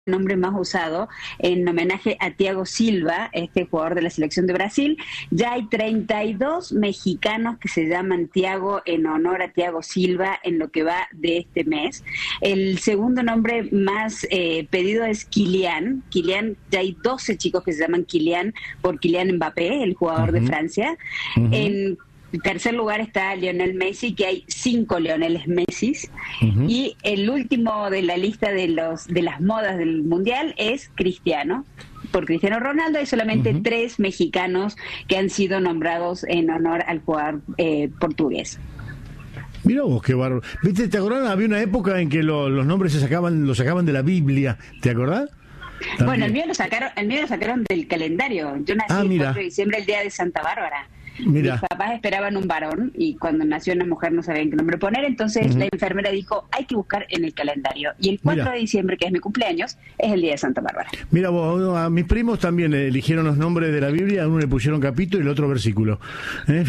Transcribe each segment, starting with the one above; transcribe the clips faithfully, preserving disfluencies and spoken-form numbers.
nombre más usado en homenaje a Thiago Silva, este jugador de la selección de Brasil. Ya hay treinta y dos mexicanos que se llaman Thiago en honor a Thiago Silva en lo que va de este mes. El segundo nombre más eh, pedido es Kylian. Kylian, ya hay doce chicos que se llaman Kylian por Kylian Mbappé, el jugador uh-huh. de Francia. Uh-huh. En En tercer lugar está Lionel Messi, que hay cinco Lioneles Messis. Uh-huh. Y el último de la lista de los de las modas del Mundial es Cristiano. Por Cristiano Ronaldo hay solamente uh-huh. tres mexicanos que han sido nombrados en honor al jugador eh, portugués. Mira vos, qué bárbaro. ¿Viste? ¿Te acordás? Había una época en que lo, los nombres se sacaban, los sacaban de la Biblia. ¿Te acordás? También. Bueno, el mío lo sacaron, el mío lo sacaron del calendario. Yo nací ah, el cuatro de diciembre, el día de Santa Bárbara. Mira. Mis papás esperaban un varón y cuando nació una mujer no sabían qué nombre poner, entonces uh-huh. la enfermera dijo, hay que buscar en el calendario. Y el cuatro Mira. de diciembre, que es mi cumpleaños, es el día de Santa Bárbara. Mira vos, a mis primos también eligieron los nombres de la Biblia, a uno le pusieron capítulo y el otro versículo. ¿Eh?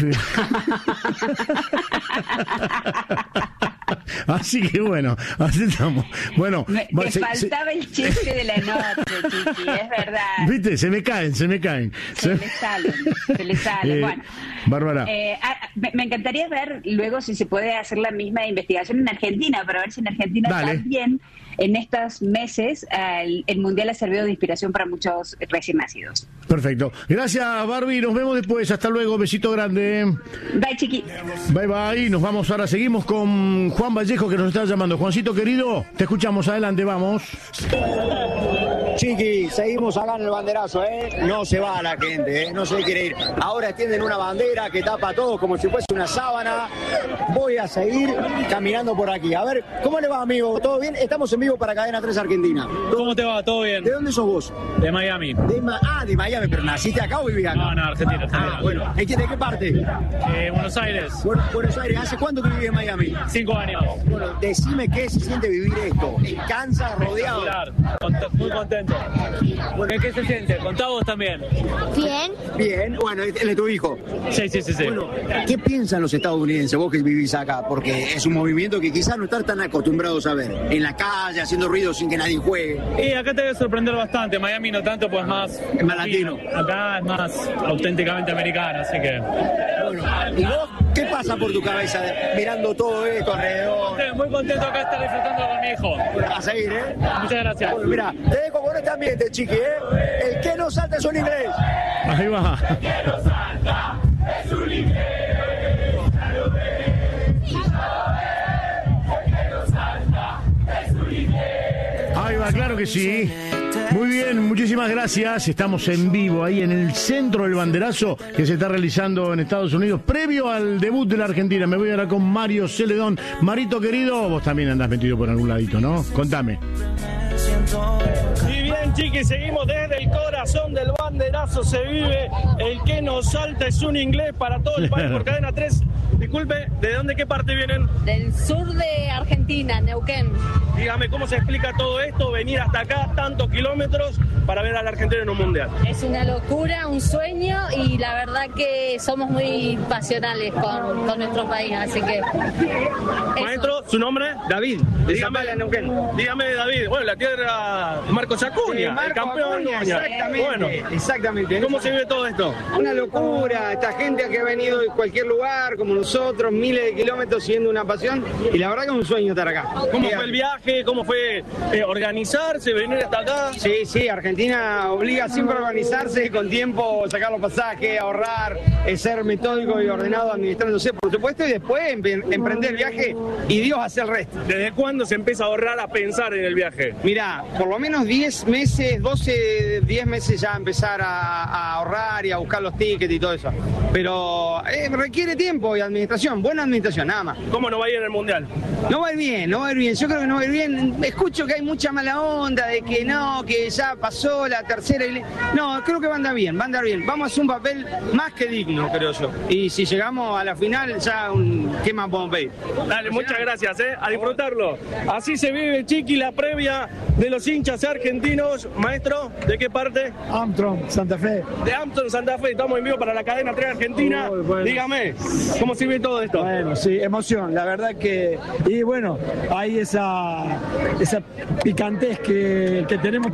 Así que bueno, así estamos. Bueno, me, va, te se, faltaba se... el chiste de la noche, Chiqui, es verdad. Viste, se me caen, se me caen. Se, se... le salen, se le salen. Eh, bueno, Bárbara. Eh, me, me encantaría ver luego si se puede hacer la misma investigación en Argentina, para ver si en Argentina Dale. también en estos meses el, el Mundial ha servido de inspiración para muchos recién nacidos. Perfecto. Gracias, Barbie. Nos vemos después. Hasta luego. Besito grande. Bye, Chiqui. Bye, bye. Nos vamos ahora. Seguimos con Juan Vallejo, que nos está llamando. Juancito, querido, te escuchamos. Adelante, vamos. Chiqui, seguimos acá en el banderazo, ¿eh? No se va la gente, ¿eh? No se quiere ir. Ahora extienden una bandera que tapa todo como si fuese una sábana. Voy a seguir caminando por aquí. A ver, ¿cómo le va, amigo? ¿Todo bien? Estamos en vivo para Cadena tres Argentina. ¿Cómo te va? ¿Todo bien? ¿De dónde sos vos? De Miami. De Ma- ah, de Miami, pero ¿naciste acá o vivís acá? No, no, Argentina. Argentina. Ah, bueno. ¿De qué, de qué parte? Eh, Buenos Aires. Bueno, Buenos Aires. ¿Hace cuánto que vivís en Miami? Cinco años. Bueno, decime qué se siente vivir esto. En Kansas, rodeado. Cont- muy contento. Bueno, ¿qué se siente? Contá vos también. Bien. Bien. Bueno, él es tu hijo. Sí, sí, sí, sí. Bueno, ¿qué piensan los estadounidenses, vos que vivís acá? Porque es un movimiento que quizás no están tan acostumbrados a ver. En la calle, haciendo ruido sin que nadie juegue. Y acá te debe sorprender bastante. Miami no tanto, pues más... Es más latino. Acá es más auténticamente americana, así que... Bueno, ¿y vos qué pasa por tu cabeza mirando todo esto alrededor? Estoy muy contento acá de estar disfrutando con mi hijo. Bueno, a seguir, ¿eh? Muchas gracias. Bueno, mira, te dejo con este ambiente, chiqui, ¿eh? El que no salta es un inglés. Ahí va. El que no salta es un inglés. Ahí va, claro que sí. Muy bien, muchísimas gracias. Estamos en vivo ahí en el centro del banderazo que se está realizando en Estados Unidos previo al debut de la Argentina. Me voy ahora con Mario Celedón. Marito querido, vos también andás metido por algún ladito, ¿no? Contame. Y bien, chiqui, seguimos desde el corazón del banderazo. Se vive el que nos salta es un inglés para todo el país por Cadena tres. Disculpe, ¿de dónde, qué parte vienen? Del sur de Argentina, Neuquén. Dígame, ¿cómo se explica todo esto? Venir hasta acá, tantos kilómetros, para ver a la Argentina en un mundial. Es una locura, un sueño, y la verdad que somos muy pasionales con, con nuestro país, así que... Maestro, eso. ¿su nombre? David, de Zapala, Neuquén. Dígame, David, bueno, la tierra de Marcos Acuña, Sí, Marco el campeón. Acuña, exactamente, Bueno, exactamente. ¿cómo se vive todo esto? Una locura, esta gente que ha venido de cualquier lugar, como nosotros, miles de kilómetros siguiendo una pasión, y la verdad que es un sueño estar acá. ¿Cómo Mira, fue el viaje? ¿Cómo fue eh, organizarse, venir hasta acá? Sí, sí, Argentina obliga siempre a organizarse, con tiempo sacar los pasajes, ahorrar, eh, ser metódico y ordenado administrándose, por supuesto, y después em- emprender el viaje y Dios hace el resto. ¿Desde cuándo se empieza a ahorrar, a pensar en el viaje? Mirá, por lo menos diez meses, doce, diez meses ya empezar a, a ahorrar y a buscar los tickets y todo eso. Pero eh, requiere tiempo y administración, buena administración, nada más. ¿Cómo no va a ir en el Mundial? No va a ir bien, no va a ir bien, yo creo que no va a ir bien. Escucho que hay mucha mala onda de que no, que ya pasó la tercera. Y... No, creo que va a andar bien, va a andar bien. Vamos a hacer un papel más que digno, creo yo. Y si llegamos a la final, ya, un... ¿qué más podemos pedir? Dale, muchas gracias, ¿eh? A disfrutarlo. Así se vive, Chiqui, la previa de los hinchas argentinos. Maestro, ¿de qué parte? Armstrong, Santa Fe. De Armstrong, Santa Fe. Estamos en vivo para la Cadena tres Argentina. Uy, bueno. Dígame, ¿cómo ¿Cómo se vive todo esto? Bueno, sí, emoción, la verdad que... Y bueno, hay esa, esa picantez que, que tenemos